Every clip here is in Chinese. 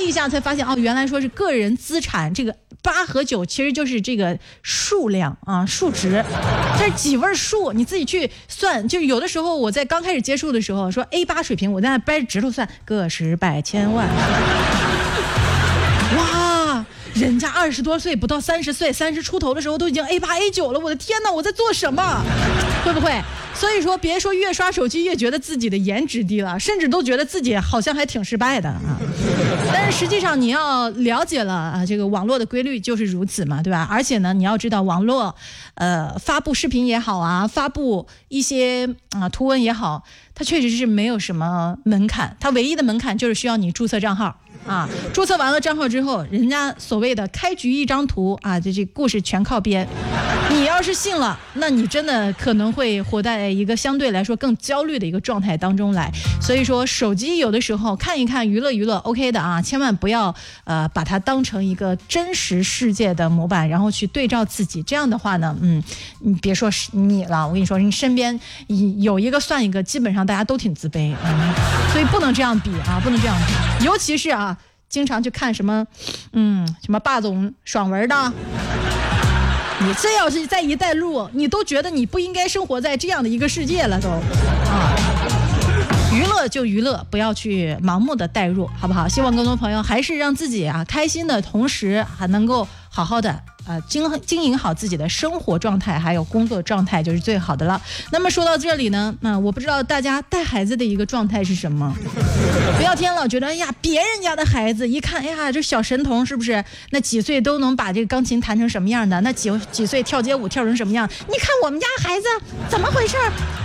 一下才发现原来说是个人资产这个8和9其实就是这个数量啊，数值，这是几位数，你自己去算。就有的时候我在刚开始接触的时候说 A8 水平，我在那掰着指头算个十百千万，哇！人家20多岁不到30岁，30出头的时候都已经 A8 A9 了，我的天哪，我在做什么？会不会？所以说别说越刷手机越觉得自己的颜值低了，甚至都觉得自己好像还挺失败的啊。但是实际上你要了解了啊，这个网络的规律就是如此嘛，对吧？而且呢，你要知道网络发布视频也好啊，发布一些图文也好，它确实是没有什么门槛，它唯一的门槛就是需要你注册账号啊，注册完了账号之后，人家所谓的开局一张图啊，这故事全靠编。你要是信了，那你真的可能会活在一个相对来说更焦虑的一个状态当中来。所以说，手机有的时候看一看娱乐 OK 的啊，千万不要把它当成一个真实世界的模板，然后去对照自己。这样的话呢，你别说是你了，我跟你说，你身边有一个算一个，基本上大家都挺自卑，所以不能这样比啊，不能这样比，尤其是啊。经常去看什么霸总爽文的，你这要是再一带路，你都觉得你不应该生活在这样的一个世界了都啊。娱乐就娱乐，不要去盲目的带入，好不好？希望更多朋友还是让自己开心的同时，还能够好好的经营好自己的生活状态，还有工作状态，就是最好的了。那么说到这里呢，我不知道大家带孩子的一个状态是什么。不要天老觉得别人家的孩子一看这小神童是不是？那几岁都能把这个钢琴弹成什么样的？那几岁跳街舞跳成什么样？你看我们家孩子怎么回事？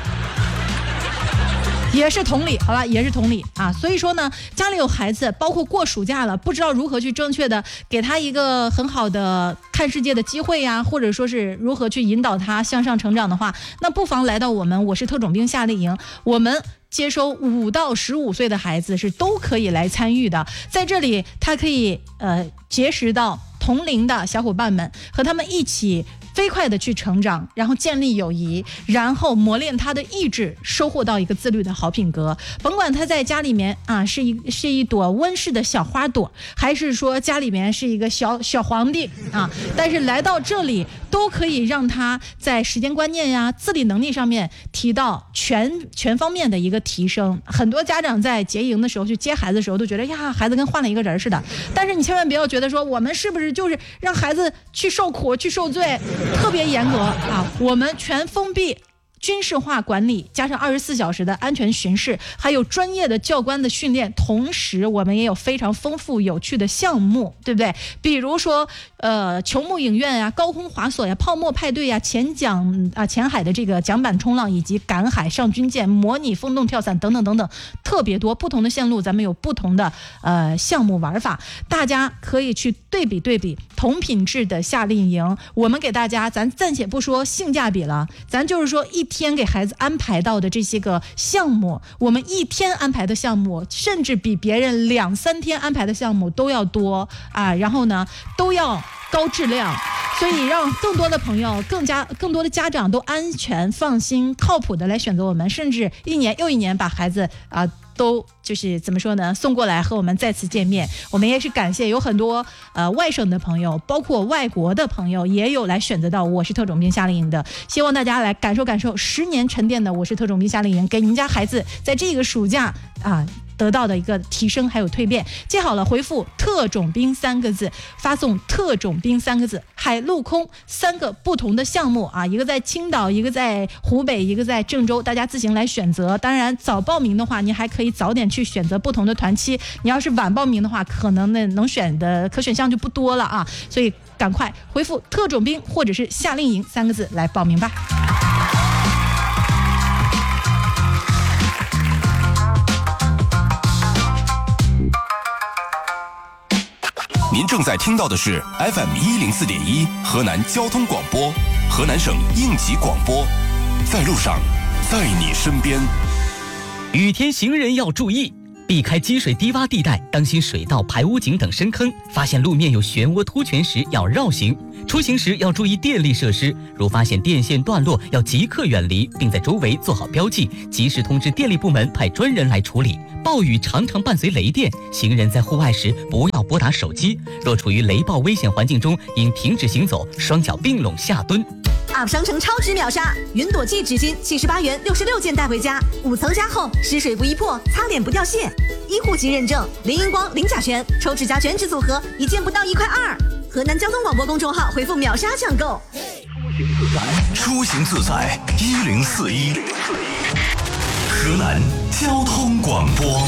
也是同理，好吧，也是同理啊。所以说呢，家里有孩子，包括过暑假了，不知道如何去正确的给他一个很好的看世界的机会呀，或者说是如何去引导他向上成长的话，那不妨来到我是特种兵夏令营，我们接收5到15岁的孩子是都可以来参与的。在这里，他可以结识到同龄的小伙伴们，和他们一起飞快的去成长，然后建立友谊，然后磨练他的意志，收获到一个自律的好品格。甭管他在家里面是一朵温室的小花朵，还是说家里面是一个小皇帝但是来到这里都可以让他在时间观念呀、自理能力上面提到全方面的一个提升。很多家长在结营的时候去接孩子的时候都觉得孩子跟换了一个人似的，但是你千万不要觉得说我们是不是就是让孩子去受苦去受罪，特别严格我们全封闭军事化管理，加上24小时的安全巡视，还有专业的教官的训练，同时我们也有非常丰富有趣的项目，对不对？比如说球幕影院呀、高空滑索呀、泡沫派对呀、潜海的这个桨板冲浪，以及赶海上军舰、模拟风洞跳伞等等等等，特别多。不同的线路咱们有不同的项目玩法，大家可以去对比同品质的夏令营。我们给大家，咱暂且不说性价比了，咱就是说一天给孩子安排到的这些个项目，我们一天安排的项目甚至比别人2、3天安排的项目都要多然后呢都要高质量，所以让更多的朋友更多的家长都安全放心靠谱的来选择我们，甚至一年又一年把孩子都就是怎么说呢，送过来和我们再次见面。我们也是感谢有很多外省的朋友，包括外国的朋友也有来选择到我是特种兵夏令营的。希望大家来感受10年沉淀的我是特种兵夏令营，给您家孩子在这个暑假得到的一个提升还有蜕变。记好了，回复特种兵3个字，发送特种兵3个字，海陆空3个不同的项目一个在青岛，一个在湖北，一个在郑州，大家自行来选择。当然早报名的话，你还可以早点去选择不同的团期，你要是晚报名的话，可能能选的可选项就不多了所以赶快回复特种兵或者是夏令营3个字来报名吧。 您正在听到的是 FM104.1 河南交通广播，河南省应急广播，在路上，在你身边。 雨天行人要注意， 避开积水低洼地带，当心水道、排污井等深坑。发现路面有漩涡凸泉时要绕行。出行时要注意电力设施，如发现电线断落，要即刻远离，并在周围做好标记，及时通知电力部门派专人来处理。暴雨常常伴随雷电，行人在户外时不要拨打手机。若处于雷暴危险环境中，应停止行走，双脚并拢下蹲。 UP 商城超值秒杀，云朵记纸巾78元66件带回家，5层加厚，湿水不易破，擦脸不掉屑，医护级认证，零荧光零甲醛，抽指甲全脂组合一件不到1块2。河南交通广播公众号回复秒杀抢购。 出行自在1041，河南交通广播。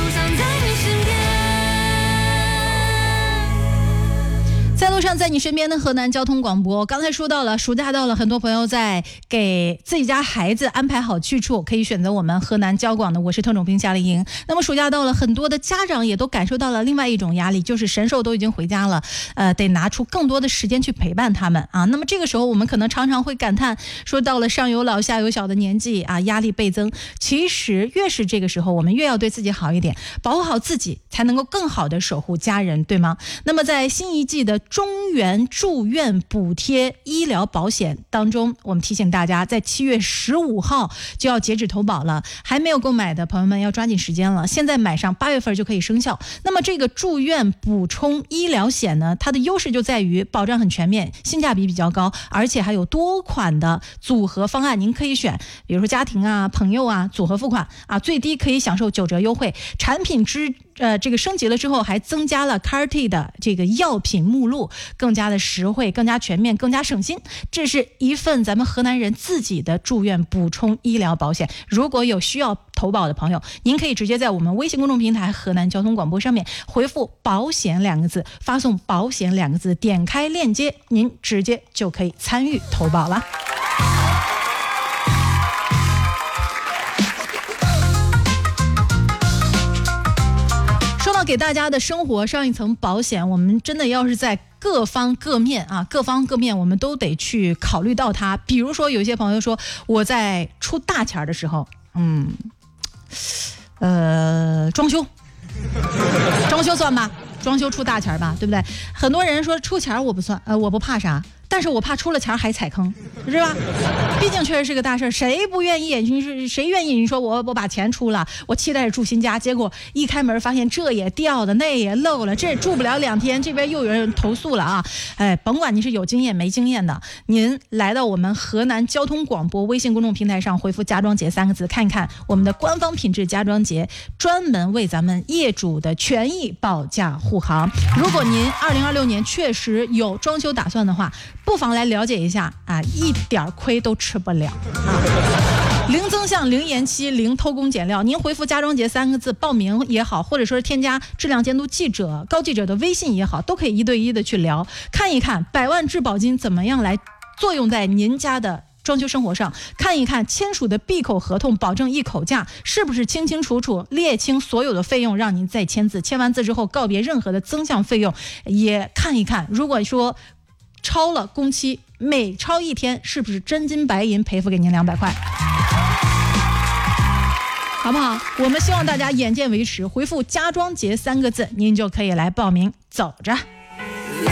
在路上，在你身边的河南交通广播。刚才说到了，暑假到了，很多朋友在给自己家孩子安排好去处，可以选择我们河南交广的我是特种兵夏令营。那么暑假到了，很多的家长也都感受到了另外一种压力，就是神兽都已经回家了，得拿出更多的时间去陪伴他们啊。那么这个时候，我们可能常常会感叹，说到了上有老下有小的年纪啊，压力倍增。其实越是这个时候，我们越要对自己好一点，保护好自己，才能够更好的守护家人，对吗？那么在新一季的中原住院补贴医疗保险当中，我们提醒大家，在7月15号就要截止投保了，还没有购买的朋友们要抓紧时间了，现在买上8月份就可以生效。那么这个住院补充医疗险呢，它的优势就在于保障很全面，性价比比较高，而且还有多款的组合方案您可以选，比如说家庭啊、朋友啊、组合付款啊，最低可以享受9折优惠。产品这个升级了之后，还增加了 CAR-T 的这个药品目录，更加的实惠，更加全面，更加省心。这是一份咱们河南人自己的住院补充医疗保险。如果有需要投保的朋友，您可以直接在我们微信公众平台河南交通广播上面回复保险2个字，发送保险2个字，点开链接，您直接就可以参与投保了。给大家的生活上一层保险，我们真的要是在各方各面，我们都得去考虑到它。比如说有些朋友说，我在出大钱的时候，装修算吧，装修出大钱吧，对不对？很多人说出钱我不算，我不怕啥，但是我怕出了钱还踩坑，是吧？毕竟确实是个大事，谁不愿意？谁愿意？你说我把钱出了，我期待着住新家，结果一开门发现这也掉了，那也漏了，这住不了2天，这边又有人投诉了啊！甭管你是有经验没经验的，您来到我们河南交通广播微信公众平台上回复家装节3个字，看一看我们的官方品质家装节专门为咱们业主的权益保驾护航。如果您2026年确实有装修打算的话，不妨来了解一下啊，一点亏都吃不了啊！零增项、零延期、零偷工减料。您回复家装节3个字报名也好，或者说是添加质量监督高记者的微信也好，都可以1对1的去聊，看一看100万质保金怎么样来作用在您家的装修生活上，看一看签署的闭口合同保证一口价是不是清清楚楚列清所有的费用，让您再签字，签完字之后告别任何的增项费用。也看一看，如果说超了工期，每超1天是不是真金白银赔付给您200块，好不好？我们希望大家眼见为实，回复家装节3个字，您就可以来报名，走着。